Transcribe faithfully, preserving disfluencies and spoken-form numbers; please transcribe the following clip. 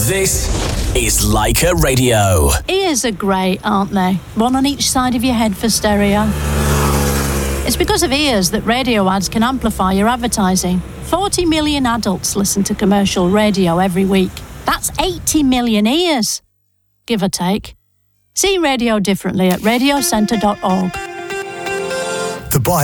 This is Leica Radio. Ears are great, aren't they? One on each side of your head for stereo. It's because of ears that radio ads can amplify your advertising. forty million adults listen to commercial radio every week. That's eighty million ears, give or take. See radio differently at radio centre dot org.